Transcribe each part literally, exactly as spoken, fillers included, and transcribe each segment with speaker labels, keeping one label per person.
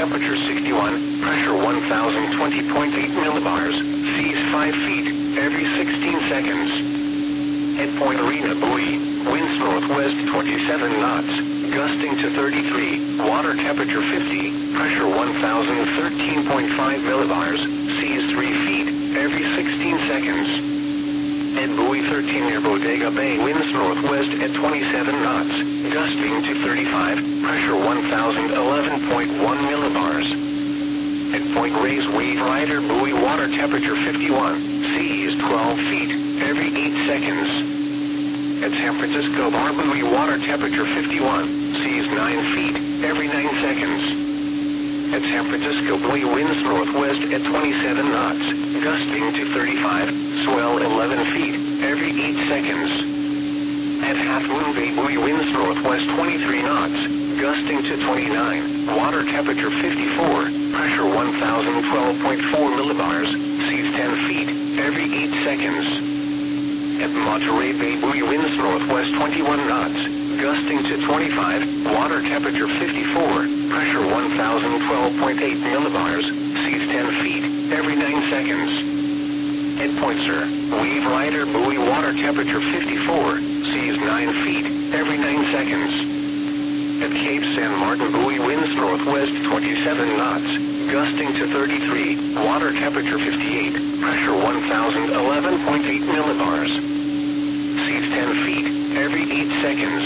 Speaker 1: temperature sixty-one, pressure one thousand twenty point eight millibars, seas five feet, every sixteen seconds. Headpoint Marina buoy, winds northwest twenty-seven knots, gusting to thirty-three, water temperature fifty, pressure one thousand thirteen point five millibars, seas three feet, every sixteen seconds. Head buoy thirteen near Bodega Bay, winds northwest at twenty-seven knots, gusting to thirty-five, pressure one thousand eleven point one millibars. At Point Reyes Wave Rider buoy, water temperature fifty-one, seas twelve feet, every eight seconds. At San Francisco Bar buoy, water temperature fifty-one, seas nine feet, every nine seconds. At San Francisco buoy, winds northwest at twenty-seven knots, gusting to thirty-five, swell eleven feet, every eight seconds. At Half Moon Bay buoy, winds northwest twenty-three knots, gusting to twenty-nine, water temperature fifty-four, pressure one thousand twelve point four millibars, seas ten feet, every eight seconds. At Monterey Bay buoy, winds northwest twenty-one knots, gusting to twenty-five, water temperature fifty-four, pressure one thousand twelve point eight millibars, seas ten feet, every nine seconds. At Point Sur, Wave Rider buoy, water temperature fifty-four, seas nine feet, every nine seconds. At Cape San Martin buoy, winds northwest twenty-seven knots, gusting to thirty-three, water temperature fifty-eight, pressure one thousand eleven point eight millibars, seas ten feet, every eight seconds.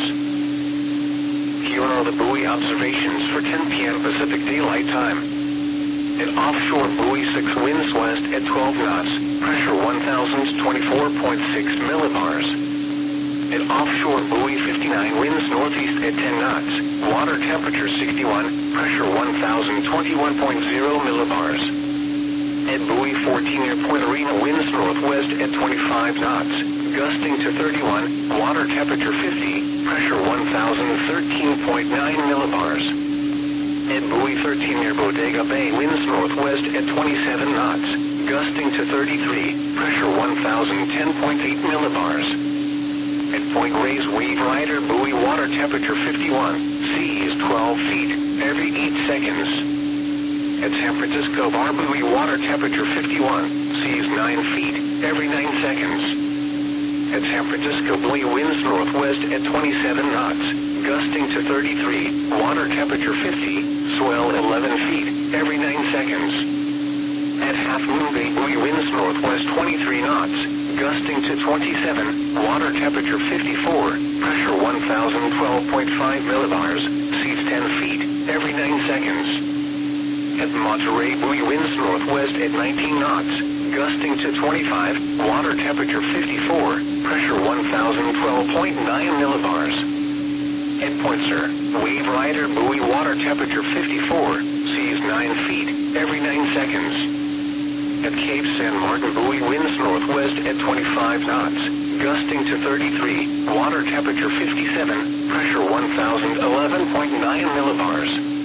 Speaker 1: Here are the buoy observations for ten p m Pacific Daylight Time. At offshore buoy six, winds west at twelve knots, pressure one thousand twenty-four point six millibars. At offshore buoy fifty-nine, winds northeast at ten knots, water temperature sixty-one, pressure one thousand twenty-one point zero millibars. At buoy fourteen near Point Arena, winds northwest at twenty-five knots, gusting to thirty-one, water temperature fifty, pressure one thousand thirteen point nine millibars. At buoy thirteen near Bodega Bay, winds northwest at twenty-seven knots, gusting to thirty-three, pressure one thousand ten point eight millibars. At Point Reyes Wave Rider buoy, water temperature fifty-one, seas twelve feet, every eight seconds. At San Francisco Bar buoy, water temperature fifty-one, seas nine feet, every nine seconds. At San Francisco buoy, winds northwest at twenty-seven knots, gusting to thirty-three, water temperature fifty, swell eleven feet, every nine seconds. At Half Moon Bay buoy, winds northwest twenty-three knots, gusting to twenty-seven, water temperature fifty-four, pressure one thousand twelve point five millibars, seas ten feet, every nine seconds. At Monterey buoy, winds northwest at nineteen knots, gusting to twenty-five, water temperature fifty-four, pressure one thousand twelve point nine millibars. At Point Sur, Wave Rider buoy, water temperature fifty-four, seas nine feet, every nine seconds. At Cape San Martin buoy, winds northwest at twenty-five knots, gusting to thirty-three, water temperature fifty-seven, pressure one thousand eleven point nine millibars.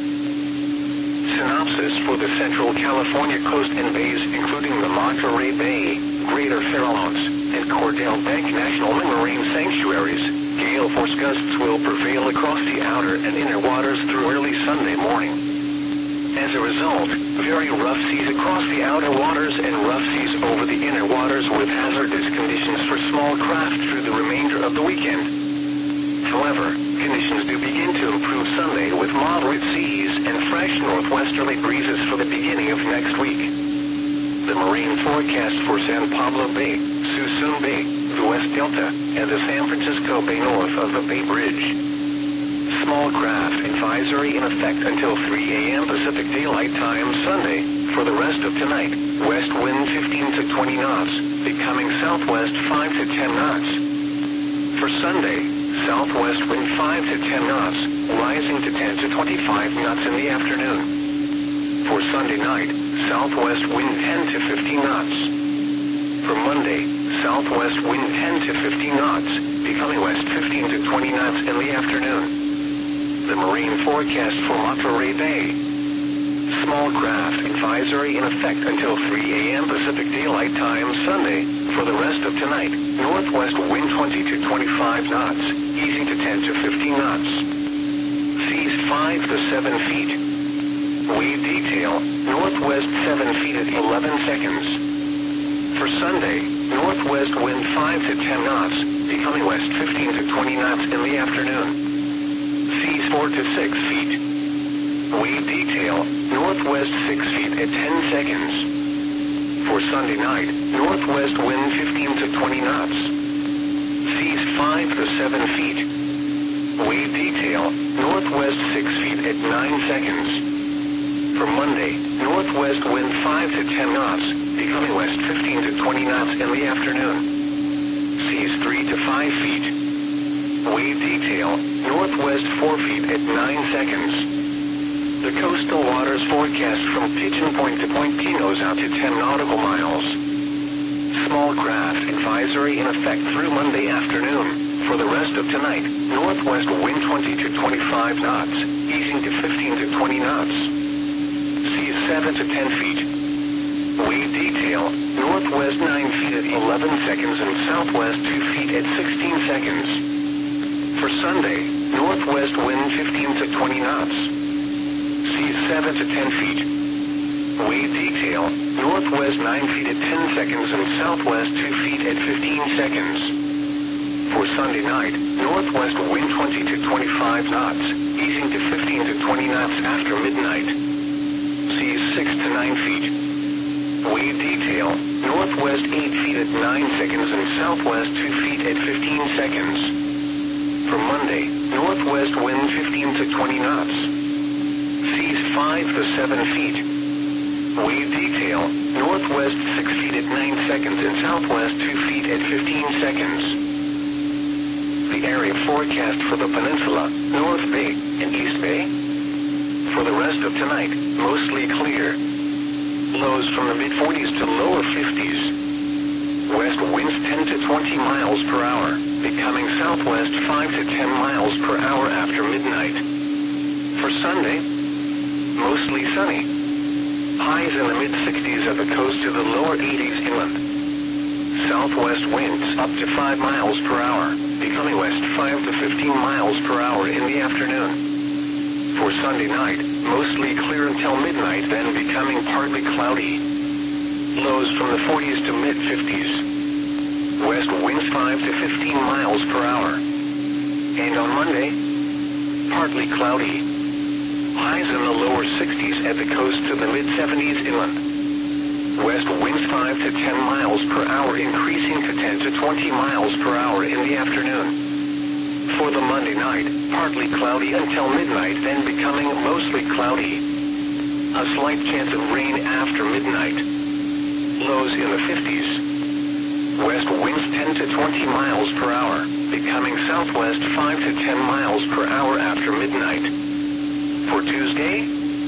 Speaker 1: Synopsis for the Central California coast and bays, including the Monterey Bay, Greater Farallones, and Cordell Bank National Marine Sanctuaries. Gale force gusts will prevail across the outer and inner waters through early Sunday morning. As a result, very rough seas across the outer waters and rough seas over the inner waters with hazardous conditions for small craft through the remainder of the weekend. However, conditions do begin to improve Sunday with moderate seas and fresh northwesterly breezes for the beginning of next week. The marine forecast for San Pablo Bay, Suisun Bay, the West Delta, and the San Francisco Bay north of the Bay Bridge. Small craft advisory in effect until three a m Pacific Daylight Time Sunday. For the rest of tonight, west wind fifteen to twenty knots, becoming southwest five to ten knots. For Sunday, southwest wind five to ten knots, rising to ten to twenty-five knots in the afternoon. For Sunday night, southwest wind ten to fifteen knots. For Monday, southwest wind ten to fifteen knots, becoming west fifteen to twenty knots in the afternoon. The marine forecast for Monterey Bay. Small craft advisory in effect until three a m Pacific Daylight Time Sunday. For the rest of tonight, northwest wind twenty to twenty-five knots, easing to ten to fifteen knots. Seas five to seven feet. Wave detail, northwest seven feet at eleven seconds. For Sunday, northwest wind five to ten knots, becoming west fifteen to twenty knots in the afternoon. Seas four to six feet. Wave detail, northwest six feet at ten seconds. For Sunday night, northwest wind fifteen to twenty knots. Seas five to seven feet. Wave detail, northwest six feet at nine seconds. For Monday, northwest wind five to ten knots, becoming west fifteen to twenty knots in the afternoon. Seas three to five feet. Wave detail, northwest four feet at nine seconds. The coastal waters forecast from Pigeon Point to Point Pinos out to ten nautical miles. Small craft advisory in effect through Monday afternoon. For the rest of tonight, northwest wind twenty to twenty-five knots, easing to fifteen to twenty knots. Seas seven to ten feet. Wave detail, northwest nine feet at eleven seconds and southwest two feet at sixteen seconds. For Sunday, northwest wind fifteen to twenty knots. Seas seven to ten feet. Wave detail, northwest nine feet at ten seconds and southwest two feet at fifteen seconds. For Sunday night, northwest wind twenty to twenty-five knots, easing to fifteen to twenty knots after midnight. Seas six to nine feet. Wave detail, northwest eight feet at nine seconds and southwest two feet at fifteen seconds. For Monday, northwest wind fifteen to twenty knots. Seas five to seven feet. Wave detail, northwest six feet at nine seconds and southwest two feet at fifteen seconds. The area forecast for the peninsula, North Bay and East Bay. For the rest of tonight, mostly clear. Lows from the mid forties to lower fifties. West winds ten to twenty miles per hour, becoming southwest five to ten miles per hour after midnight. For Sunday, mostly sunny. Highs in the mid sixties at the coast to the lower eighties inland. Southwest winds up to five miles per hour, becoming west five to fifteen miles per hour in the afternoon. For Sunday night, mostly clear until midnight, then becoming partly cloudy. Lows from the forties to mid fifties. West winds five to fifteen miles per hour. And on Monday, partly cloudy. Highs in the lower sixties at the coast to the mid seventies inland. West winds five to ten miles per hour, increasing to ten to twenty miles per hour in the afternoon. For the Monday night, partly cloudy until midnight, then becoming mostly cloudy. A slight chance of rain after midnight. Lows in the fifties. West winds ten to twenty miles per hour, becoming southwest five to ten miles per hour after midnight. For Tuesday,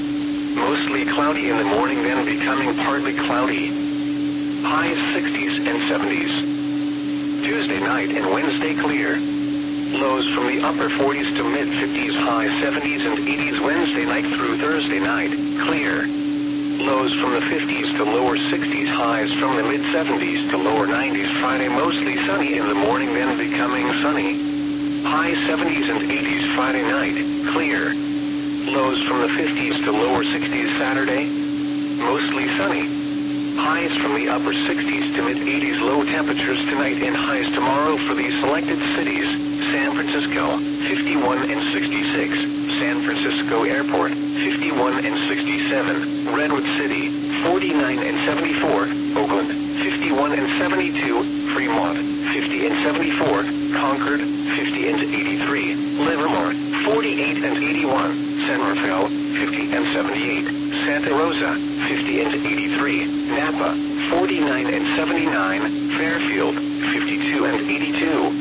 Speaker 1: mostly cloudy in the morning, then becoming partly cloudy. Highs sixties and seventies. Tuesday night and Wednesday clear. Lows from the upper forties to mid fifties, high seventies and eighties Wednesday night through Thursday night, clear. Lows from the fifties to lower sixties, highs from the mid seventies to lower nineties Friday, mostly sunny in the morning, then becoming sunny. High seventies and eighties Friday night, clear. Lows from the fifties to lower sixties Saturday, mostly sunny. Highs from the upper sixties to mid eighties, low temperatures tonight and highs tomorrow for these selected cities: San Francisco, fifty-one and sixty-six, San Francisco Airport, fifty-one and sixty-seven, Redwood City, forty-nine and seventy-four, Oakland, fifty-one and seventy-two, Fremont, fifty and seventy-four, Concord, fifty and eighty-three, Livermore, forty-eight and eighty-one, San Rafael, fifty and seventy-eight, Santa Rosa, fifty and eighty-three, Napa, forty-nine and seventy-nine, Fairfield, fifty-two and eighty-two.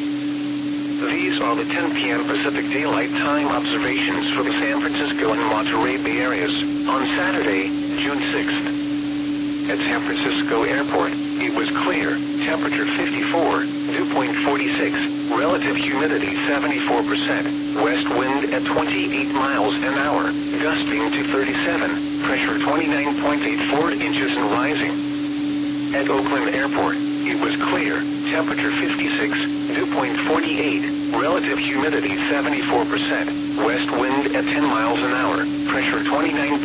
Speaker 1: These are the ten p m Pacific Daylight Time observations for the San Francisco and Monterey Bay areas on Saturday, June sixth. At San Francisco Airport, it was clear, temperature fifty-four, dew point forty-six, relative humidity seventy-four percent, west wind at twenty-eight miles an hour, gusting to thirty-seven, pressure twenty-nine point eight four inches and rising. At Oakland Airport, it was clear, temperature fifty-six, dew point forty-eight, relative humidity seventy-four percent, west wind at ten miles an hour, pressure twenty-nine